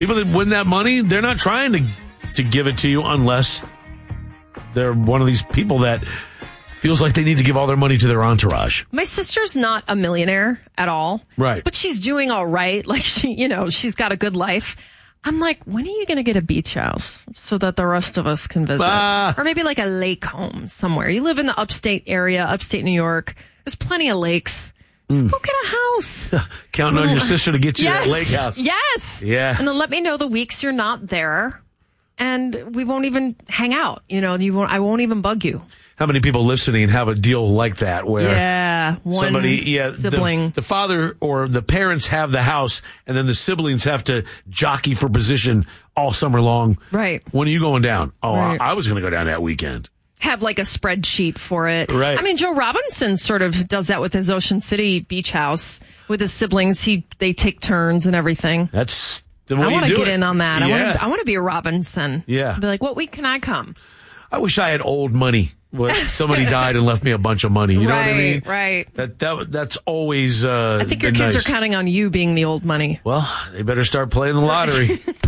People that win that money, they're not trying to give it to you unless they're one of these people that feels like they need to give all their money to their entourage. My sister's not a millionaire at all. Right. But she's doing all right. Like, she's got a good life. I'm like, when are you going to get a beach house so that the rest of us can visit? Or maybe like a lake home somewhere. You live in the upstate area, upstate New York. There's plenty of lakes. Just go get a house. Counting on your sister to get you that lake house. Yes. Yeah. And then let me know the weeks you're not there. And we won't even hang out. I won't even bug you. How many people listening have a deal like that where one sibling, the father or the parents have the house and then the siblings have to jockey for position all summer long? Right. When are you going down? Oh, right. I was going to go down that weekend. Have like a spreadsheet for it. Right. I mean, Joe Robinson sort of does that with his Ocean City beach house with his siblings. They take turns and everything. That's the way I want you to do get it. in on that. Yeah. I want to be a Robinson. Yeah. Be like, what week can I come? I wish I had old money. Somebody died and left me a bunch of money. You know what I mean? Right. That's always. I think your kids nice. are counting on you being the old money. Well, they better start playing the lottery.